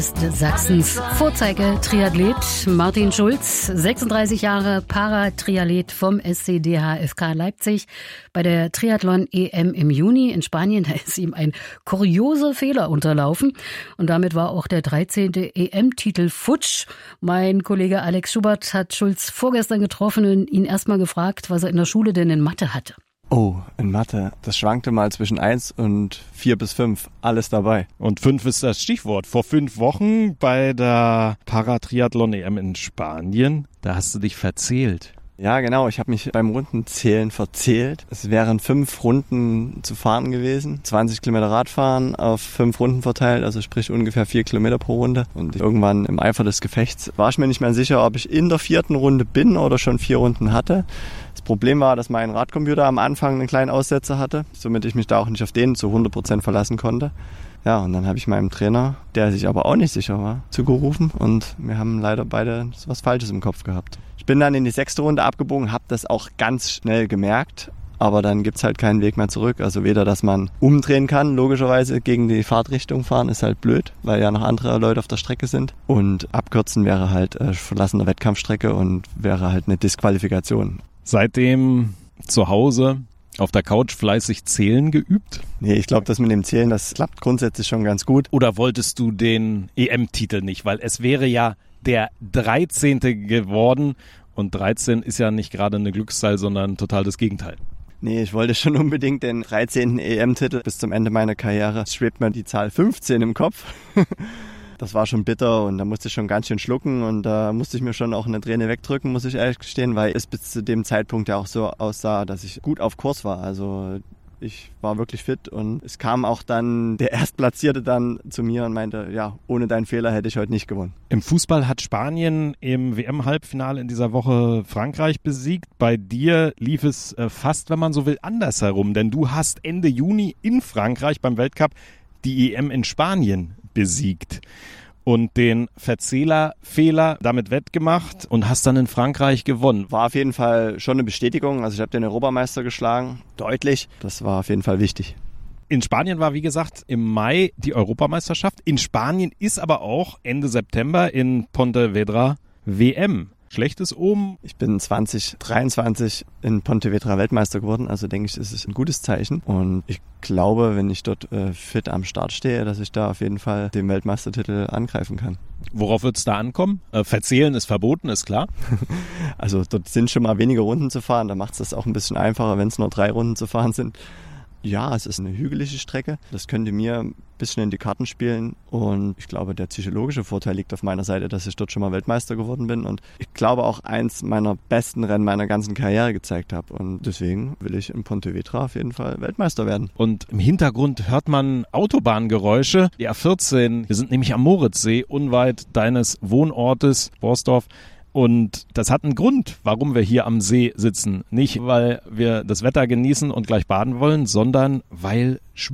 Sachsens Vorzeige-Triathlet Martin Schulz, 36 Jahre Paratriathlet vom SCDH-FK Leipzig. Bei der Triathlon-EM im Juni in Spanien, da ist ihm ein kurioser Fehler unterlaufen. Und damit war auch der 13. EM-Titel futsch. Mein Kollege Alex Schubert hat Schulz vorgestern getroffen und ihn erstmal gefragt, was er in der Schule denn in Mathe hatte. Oh, in Mathe. Das schwankte mal zwischen 1 und 4 bis 5. Alles dabei. Und 5 ist das Stichwort. Vor 5 Wochen bei der Paratriathlon-EM in Spanien, da hast du dich verzählt. Ja, genau. Ich habe mich beim Rundenzählen verzählt. Es wären 5 Runden zu fahren gewesen. 20 Kilometer Radfahren auf 5 Runden verteilt, also sprich ungefähr 4 Kilometer pro Runde. Und irgendwann im Eifer des Gefechts war ich mir nicht mehr sicher, ob ich in der 4. Runde bin oder schon 4 Runden hatte. Das Problem war, dass mein Radcomputer am Anfang einen kleinen Aussetzer hatte, somit ich mich da auch nicht auf den zu 100% verlassen konnte. Ja, und dann habe ich meinem Trainer, der sich aber auch nicht sicher war, zugerufen und wir haben leider beide was Falsches im Kopf gehabt. Ich bin dann in die 6. Runde abgebogen, habe das auch ganz schnell gemerkt, aber dann gibt's halt keinen Weg mehr zurück. Also weder, dass man umdrehen kann, logischerweise gegen die Fahrtrichtung fahren ist halt blöd, weil ja noch andere Leute auf der Strecke sind. Und abkürzen wäre halt Verlassen der Wettkampfstrecke und wäre halt eine Disqualifikation. Seitdem zu Hause auf der Couch fleißig Zählen geübt? Nee, ich glaube, das mit dem Zählen, das klappt grundsätzlich schon ganz gut. Oder wolltest du den EM-Titel nicht? Weil es wäre ja der 13. geworden und 13 ist ja nicht gerade eine Glückszahl, sondern total das Gegenteil. Nee, ich wollte schon unbedingt den 13. EM-Titel. Bis zum Ende meiner Karriere schwebt mir die Zahl 15 im Kopf. Das war schon bitter und da musste ich schon ganz schön schlucken und da musste ich mir schon auch eine Träne wegdrücken, muss ich ehrlich gestehen, weil es bis zu dem Zeitpunkt ja auch so aussah, dass ich gut auf Kurs war. Also ich war wirklich fit und es kam auch dann der Erstplatzierte dann zu mir und meinte, ja, ohne deinen Fehler hätte ich heute nicht gewonnen. Im Fußball hat Spanien im WM-Halbfinale in dieser Woche Frankreich besiegt. Bei dir lief es fast, wenn man so will, andersherum, denn du hast Ende Juni in Frankreich beim Weltcup die EM in Spanien besiegt und den Verzählerfehler damit wettgemacht und hast dann in Frankreich gewonnen. War auf jeden Fall schon eine Bestätigung. Also ich habe den Europameister geschlagen, deutlich. Das war auf jeden Fall wichtig. In Spanien war, wie gesagt, im Mai die Europameisterschaft. In Spanien ist aber auch Ende September in Pontevedra WM. Schlechtes oben. Ich bin 2023 in Pontevedra Weltmeister geworden, also denke ich, ist es ein gutes Zeichen. Und ich glaube, wenn ich dort fit am Start stehe, dass ich da auf jeden Fall den Weltmeistertitel angreifen kann. Worauf wird es da ankommen? Verzählen ist verboten, ist klar. Also dort sind schon mal weniger Runden zu fahren, da macht es das auch ein bisschen einfacher, wenn es nur 3 Runden zu fahren sind. Ja, es ist eine hügelige Strecke. Das könnte mir ein bisschen in die Karten spielen. Und ich glaube, der psychologische Vorteil liegt auf meiner Seite, dass ich dort schon mal Weltmeister geworden bin. Und ich glaube auch eins meiner besten Rennen meiner ganzen Karriere gezeigt habe. Und deswegen will ich in Pontevedra auf jeden Fall Weltmeister werden. Und im Hintergrund hört man Autobahngeräusche. Die A14, wir sind nämlich am Moritzsee, unweit deines Wohnortes Borsdorf. Und das hat einen Grund, warum wir hier am See sitzen. Nicht, weil wir das Wetter genießen und gleich baden wollen, sondern weil